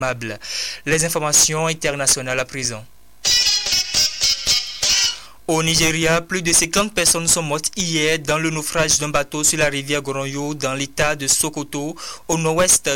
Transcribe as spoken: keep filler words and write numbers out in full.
Les informations internationales à présent. Au Nigeria, plus de cinquante personnes sont mortes hier dans le naufrage d'un bateau sur la rivière Goronyo dans l'état de Sokoto, au nord-ouest